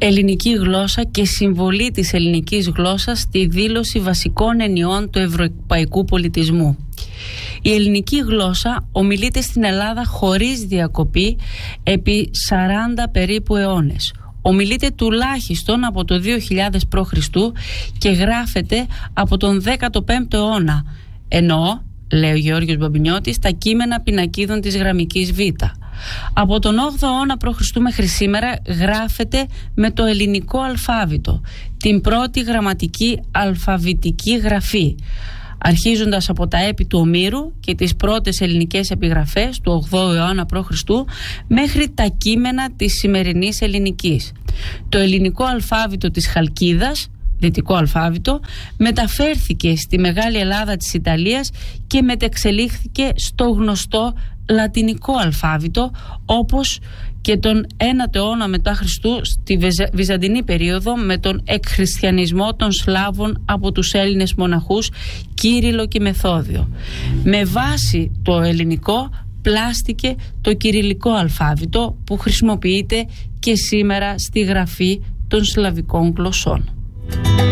ελληνική γλώσσα και συμβολή της ελληνικής γλώσσας στη δήλωση βασικών ενιών του ευρωπαϊκού πολιτισμού. Η ελληνική γλώσσα ομιλείται στην Ελλάδα χωρίς διακοπή επί 40 περίπου αιώνες. Ομιλείται τουλάχιστον από το 2000 π.Χ. και γράφεται από τον 15ο αιώνα, ενώ, λέει ο Γεώργιος Μπαμπινιώτης, τα κείμενα πινακίδων της γραμμικής Β. Από τον 8ο αιώνα π.Χ. μέχρι σήμερα γράφεται με το ελληνικό αλφάβητο, την πρώτη γραμματική αλφαβητική γραφή, αρχίζοντας από τα έπι του Ομήρου και τις πρώτες ελληνικές επιγραφές του 8ου αιώνα π.Χ. μέχρι τα κείμενα της σημερινής ελληνικής. Το ελληνικό αλφάβητο της Χαλκίδας, δυτικό αλφάβητο, μεταφέρθηκε στη Μεγάλη Ελλάδα της Ιταλίας και μετεξελίχθηκε στο γνωστό λατινικό αλφάβητο, όπως και τον 1ο αιώνα μετά Χριστού στη Βυζαντινή περίοδο με τον εκχριστιανισμό των Σλάβων από τους Έλληνες μοναχούς Κύριλλο και Μεθόδιο. Με βάση το ελληνικό πλάστηκε το κυριλικό αλφάβητο που χρησιμοποιείται και σήμερα στη γραφή των σλαβικών γλωσσών.